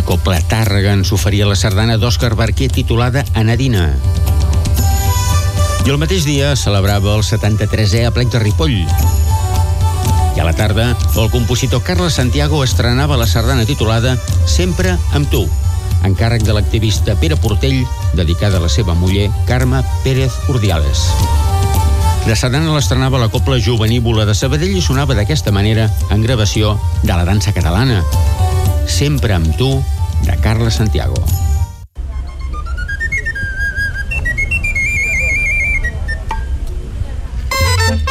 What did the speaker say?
Cobla Tàrrega ens oferia la sardana d'Òscar Barquer titulada Anadina. I el mateix dia celebrava el 73è aplec de Ripoll. I a la tarda, el compositor Carles Santiago estrenava la sardana titulada Sempre amb tu, encàrrec de l'activista Pere Portell, dedicada a la seva muller Carme Pérez Urdiales. La sardana l'estrenava la Cobla Jovenívola de Sabadell i sonava d'aquesta manera en gravació de la dansa catalana. Sempre amb tu, de Carles Santiago.